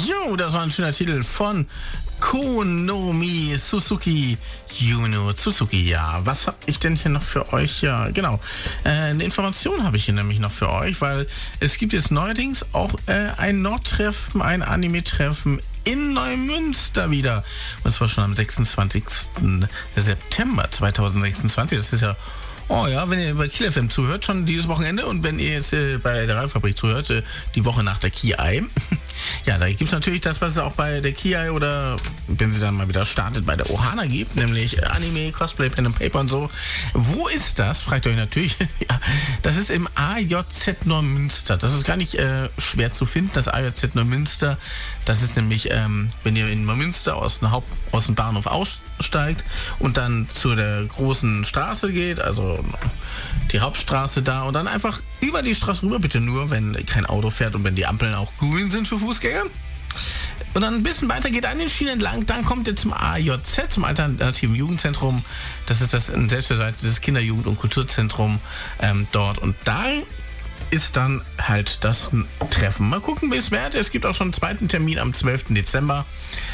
Jo, das war ein schöner Titel von Konomi Suzuki Yuno Suzuki. Ja, was habe ich denn hier noch für euch? Ja, genau. Eine Information habe ich hier nämlich noch für euch, weil es gibt jetzt neuerdings auch ein Nordtreffen, ein Anime-Treffen in Neumünster wieder. Und zwar schon am 26. September 2026. Das ist ja, oh ja, wenn ihr bei Kiel FM zuhört, schon dieses Wochenende. Und wenn ihr jetzt bei der Reifabrik zuhört, die Woche nach der Kiai. Ja, da gibt es natürlich das, was es auch bei der Kiai oder wenn sie dann mal wieder startet, bei der Ohana gibt, nämlich Anime, Cosplay, Pen and Paper und so. Wo ist das? Fragt ihr euch natürlich. Ja, das ist im AJZ Neumünster. Das ist gar nicht schwer zu finden, das AJZ Neumünster. Das ist nämlich, wenn ihr in Neumünster aus dem Bahnhof aussteigt und dann zu der großen Straße geht, also die Hauptstraße da und dann einfach über die Straße rüber, bitte nur, wenn kein Auto fährt und wenn die Ampeln auch grün sind für Fußgänger. Und dann ein bisschen weiter geht an den Schienen entlang, dann kommt ihr zum AJZ, zum Alternativen Jugendzentrum. Das ist ein selbstverwaltetes Kinder-, Jugend- und Kulturzentrum dort. Und da ist dann halt das Treffen. Mal gucken, wie es wird. Es gibt auch schon einen zweiten Termin am 12. Dezember.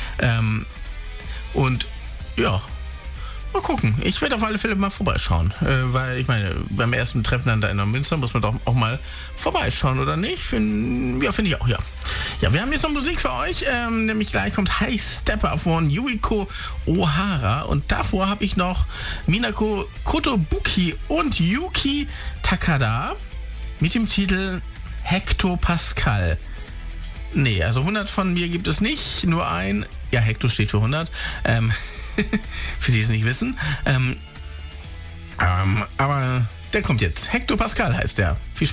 Und ja, mal gucken. Ich werde auf alle Fälle mal vorbeischauen. Weil ich meine, beim ersten Treffen dann da in Münster muss man doch auch mal vorbeischauen, oder nicht? Finde ich auch, ja. Ja, wir haben jetzt noch Musik für euch. Nämlich gleich kommt High Stepper von Yuiko Ohara. Und davor habe ich noch Minako Kotobuki und Yuki Takada mit dem Titel Hektopascal. Nee, also 100 von mir gibt es nicht, nur ein. Ja, Hekto steht für 100. Für die es nicht wissen. Aber der kommt jetzt. Hektopascal heißt der. Viel Spaß.